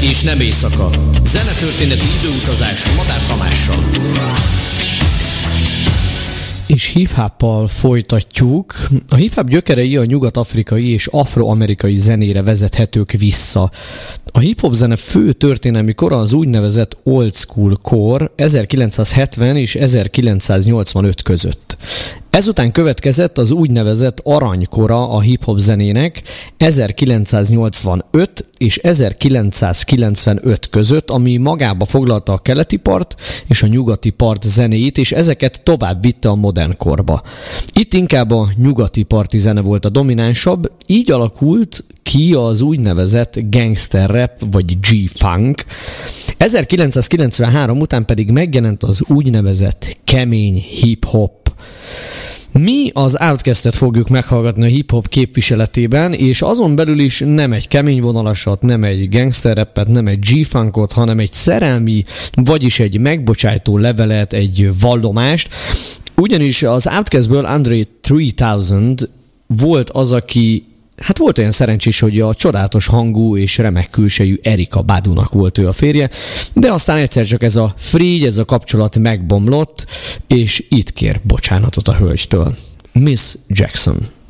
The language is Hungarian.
és nem éjszaka. Zenetörténeti időutazás Madár Tamással. És hip-hoppal folytatjuk. A hip-hop gyökerei a nyugat-afrikai és afroamerikai zenére vezethetők vissza. A hip-hop zene fő történelmi kora az úgynevezett old school kor 1970 és 1985 között. Ezután következett az úgynevezett aranykora a hip-hop zenének 1985 és 1995 között, ami magába foglalta a keleti part és a nyugati part zenéit, és ezeket tovább vitte a modern korba. Itt inkább a nyugati parti zene volt a dominánsabb, így alakult ki az úgynevezett gangster rap vagy G-funk. 1993 után pedig megjelent az úgynevezett kemény hip-hop. Mi az Outkastet fogjuk meghallgatni a hip-hop képviseletében, és azon belül is nem egy kemény vonalasat, nem egy gangster rappet, nem egy G-funkot, hanem egy szerelmi, vagyis egy megbocsájtó levelet, egy vallomást. Ugyanis az Outkastből Andre 3000 volt az, aki volt olyan szerencsés, hogy a csodálatos hangú és remek külsejű Erykah Badunak volt ő a férje, de aztán egyszer csak ez a frigy, ez a kapcsolat megbomlott, és itt kér bocsánatot a hölgytől. Miss Jackson.